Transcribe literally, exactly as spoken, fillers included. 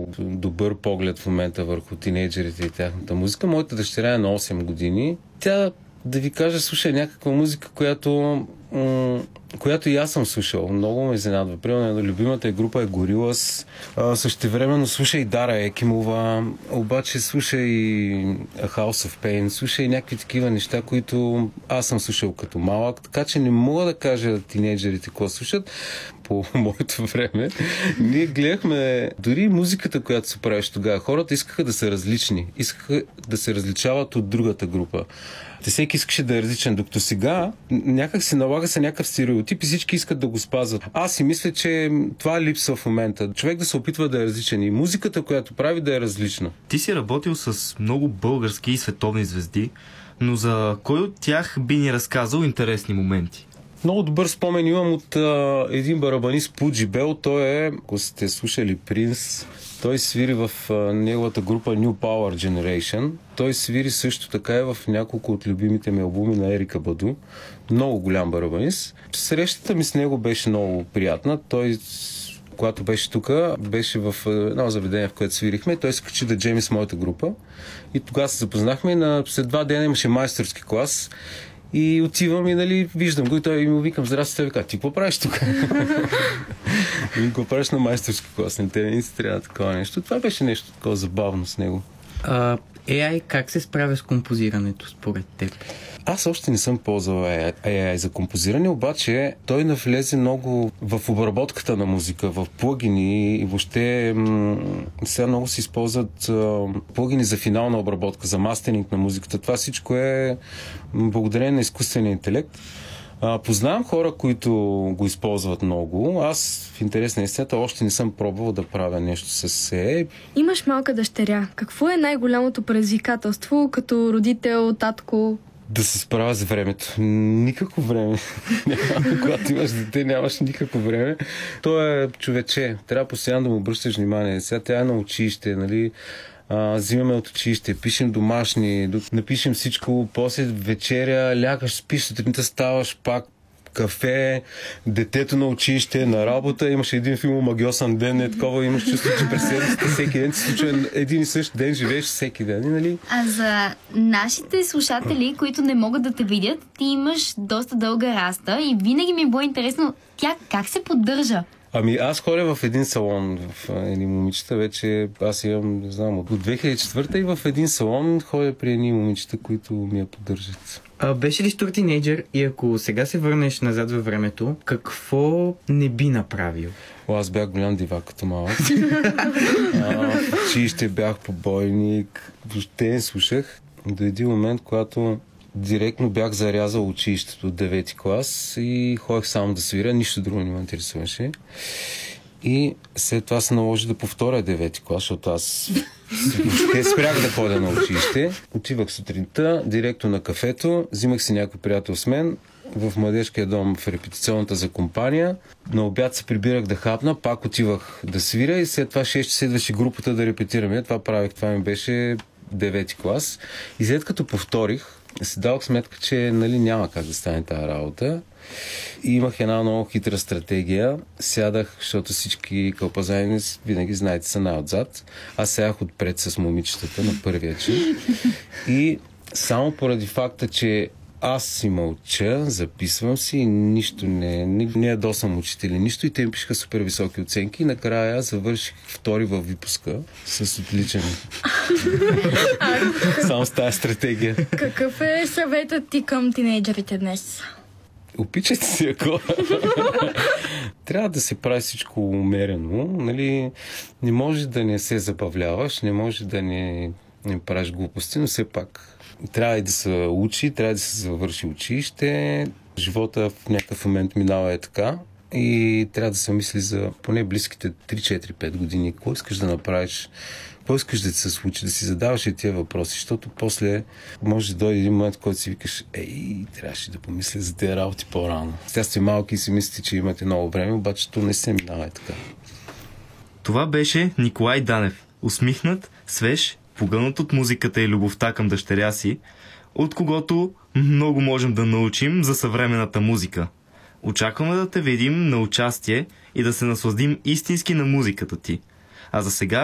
добър поглед в момента върху тинейджерите и тяхната музика. Моята дъщеря е на осем години. Тя, да ви кажа, слуша някаква музика, която, м- която и аз съм слушал. Много ме изненадва. Примерно, любимата група е Горилас. Същевременно слуша и Дара Екимова, обаче слуша и House of Pain, слуша и някакви такива неща, които аз съм слушал като малък. Така че не мога да кажа тинейджерите какво слушат. По моето време ние гледахме дори музиката, която се правеше тогава. Хората искаха да са различни. Искаха да се различават от другата група. Те всеки искаше да е различен, докато сега някак се налага се някакъв стереотип и всички искат да го спазват. Аз си мисля, че това липсва в момента. Човек да се опитва да е различен и музиката, която прави, да е различна. Ти си работил с много български и световни звезди, но за кой от тях би ни разказал интересни моменти? Много добър спомен имам от а, един барабанист Пуджи Бел. Той е, ако сте слушали Принс, той свири в а, неговата група New Power Generation. Той свири също така и в няколко от любимите ми албуми на Ерика Баду. Много голям барабанист. Срещата ми с него беше много приятна. Той, когато беше тук, беше в едно заведение, в което свирихме. Той се качи да джеми с моята група. И тогава се запознахме. На след два дена имаше майсторски клас. И отивам и, нали, виждам го и той и му викам: здрасти, той вика: ти какво правиш тук? И какво правиш на майсторски клас? Не те не си трябва такова нещо. Това беше нещо такова забавно с него. А, Ей Ай как се справя с композирането според теб? Аз още не съм ползвал Ей Ай за композиране, обаче той навлезе много в обработката на музика, в плагини и въобще м- сега много се използват а, плагини за финална обработка, за мастеринг на музиката. Това всичко е благодарение на изкуствения интелект. А, познавам хора, които го използват много. Аз, в интерес на истината, още не съм пробвал да правя нещо с Ей Ай. Имаш малка дъщеря. Какво е най-голямото предизвикателство като родител, татко? Да се справя с времето. Никакво време. Когато имаш дете, нямаш никакво време. То е човече. Трябва постоянно да му обръщаш внимание. Сега тя е на училище, нали? А, взимаме от училище, пишем домашни, напишем всичко, после вечеря, лягаш, спиш, сутринта ставаш пак, кафе, детето на училище, на работа. Имаше един филм "Магиосен ден", е такова, имаш чувство, че през седмицата всеки ден се случва един и същ ден, живееш всеки ден, нали? А за нашите слушатели, които не могат да те видят, ти имаш доста дълга раста и винаги ми е било интересно тя как се поддържа. Ами аз ходя в един салон, в едни момичета, вече аз имам, не знам, от две хиляди и четвърта и в един салон ходя при едни момичета, които ми я поддържат. А, беше ли стар тинейджър и ако сега се върнеш назад във времето, какво не би направил? О, аз бях голям дивак като малък. а, в училище бях побойник, въобще не слушах. До един момент, когато директно бях зарязал училището от девети клас и ходех само да свиря, нищо друго не ме интересуваше. И след това се наложи да повторя девети клас, защото аз въобще спрях да ходя на училище. Отивах сутринта, директно на кафето, взимах си някой приятел с мен в младежкия дом в репетиционната за компания. На обяд се прибирах да хапна, пак отивах да свиря и след това шест часа следваше групата да репетираме. Това правих, това ми беше девети клас. И след като повторих, си дадох сметка, че, нали, няма как да стане тази работа. И имах една много хитра стратегия. Сядах, защото всички кълпазайни, винаги знаете, са най-отзад. Аз сядах отпред с момичетата на първия чин. И само поради факта, че аз си мълча, записвам си и нищо не, не, не ядосам учители, нищо, и те ми пишеха супер високи оценки и накрая завърших втори във випуска с отличен. Само с тази стратегия. Какъв е съветът ти към тинейджерите днес? Опичайте си, ако... Трябва да се прави всичко умерено, нали? Не може да не се забавляваш, не може да не, не правиш глупости, но все пак трябва и да се учи, трябва да се завърши училище. Живота в някакъв момент минава е така и трябва да се мисли за поне близките три четири пет години. Какво искаш да направиш? Какво искаш да ти се случи? Да си задаваш и тия въпроси, защото после може да дойде един момент, в който си викаш: ей, трябваше да помисля за тези работи по-рано. Сега сте малки и си мислите, че имате много време, обаче то не се минава е така. Това беше Николай Данев. Усмихнат, свеж, погълнат от музиката и любовта към дъщеря си, от когото много можем да научим за съвременната музика. Очакваме да те видим на участие и да се насладим истински на музиката ти. А за сега